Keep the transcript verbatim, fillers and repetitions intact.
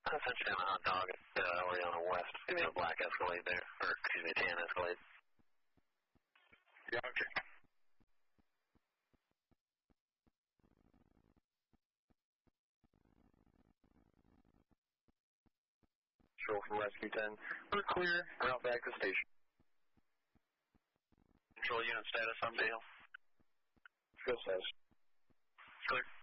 Essentially on a hot dog at uh, Oriona West. Give me a black Escalade there, or excuse me, tan Escalade. Yeah, okay. Control from Rescue ten. We're clear. Route back to station. Control unit status, I'm Dale. Field status. Clear.